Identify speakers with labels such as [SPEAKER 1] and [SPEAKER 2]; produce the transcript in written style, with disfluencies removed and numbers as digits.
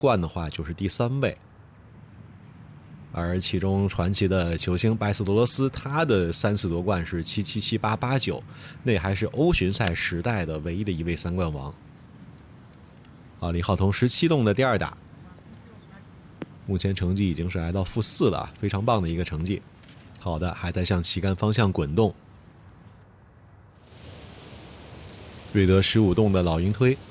[SPEAKER 1] 冠的话就是第3位。而其中传奇的球星白斯多罗斯，他的3次夺冠是77、78、89，那还是欧巡赛时代的唯一的一位3冠王。李浩彤17洞的第2打，目前成绩已经是来到负4了，非常棒的一个成绩。好的，还在向旗杆方向滚动。瑞德15洞的老鹰推，